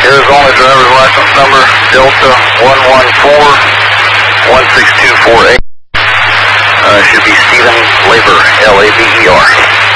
Arizona driver's license number Delta 114-16248. Should be Stephen Laber, L-A-B-E-R.